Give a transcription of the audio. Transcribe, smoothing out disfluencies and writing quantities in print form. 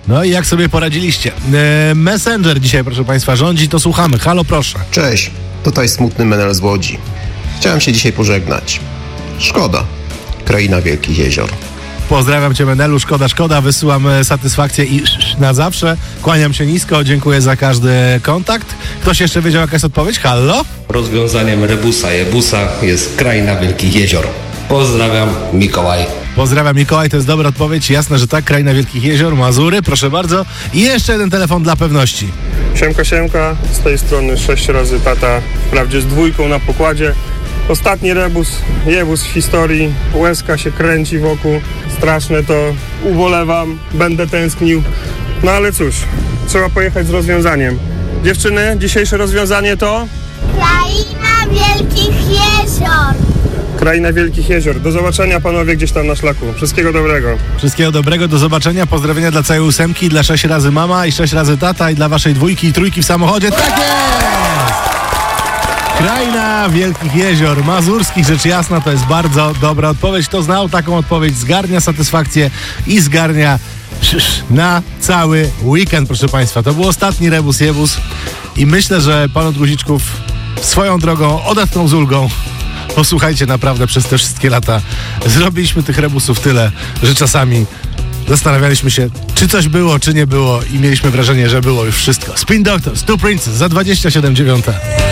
No i jak sobie poradziliście? Messenger dzisiaj, proszę Państwa, rządzi, to słuchamy. Halo, proszę. Cześć, tutaj smutny Menel z Łodzi. Chciałem się dzisiaj pożegnać. Szkoda. Kraina Wielkich Jezior. Pozdrawiam Cię, Menelu, szkoda, wysyłam satysfakcję i na zawsze. Kłaniam się nisko, dziękuję za każdy kontakt. Ktoś jeszcze wiedział, jaka jest odpowiedź? Halo? Rozwiązaniem rebusa jebusa jest Kraina Wielkich Jezior. Pozdrawiam, Mikołaj. Pozdrawiam, Mikołaj, to jest dobra odpowiedź. Jasne, że tak, Kraina Wielkich Jezior, Mazury, proszę bardzo. I jeszcze jeden telefon dla pewności. Siemka, z tej strony 6 razy tata, wprawdzie z 2 na pokładzie. Ostatni rebus, jebus w historii, łezka się kręci wokół, straszne to, ubolewam, będę tęsknił. No ale cóż, trzeba pojechać z rozwiązaniem. Dziewczyny, dzisiejsze rozwiązanie to? Kraina Wielkich Jezior. Kraina Wielkich Jezior. Do zobaczenia panowie gdzieś tam na szlaku. Wszystkiego dobrego. Wszystkiego dobrego, do zobaczenia, pozdrowienia dla całej 8, dla 6 razy mama i 6 razy tata i dla waszej 2 i 3 w samochodzie. Tak jest! Kraina Wielkich Jezior, mazurskich, rzecz jasna, to jest bardzo dobra odpowiedź. Kto znał taką odpowiedź, zgarnia satysfakcję i zgarnia na cały weekend, proszę Państwa. To był ostatni rebus jebus i myślę, że pan od guziczków swoją drogą odetchnął z ulgą. Posłuchajcie, naprawdę przez te wszystkie lata zrobiliśmy tych rebusów tyle, że czasami zastanawialiśmy się, czy coś było, czy nie było i mieliśmy wrażenie, że było już wszystko. Spin Doctors, Two Princes za 27,9.